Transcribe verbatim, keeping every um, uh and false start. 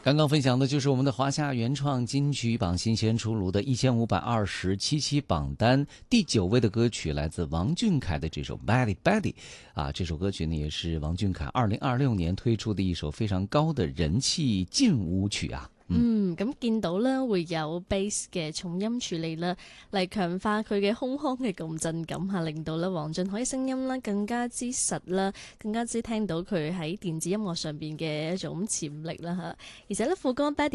刚刚分享的就是我们的华夏原创金曲榜新鲜出炉的一千五百二十七期榜单第九位的歌曲，来自王俊凱的這首 Body Body 啊，這首歌曲呢也是王俊凱二零二六年推出的一首非常高的人氣勁舞曲啊。 嗯，咁見到咧會有 bass 嘅重音處理啦，嚟強化佢嘅胸腔嘅共振感嚇，令到咧王俊凱聲音啦更加之實啦，更加之聽到佢喺電子音樂上邊嘅一種潛力啦嚇，而且咧副歌 Body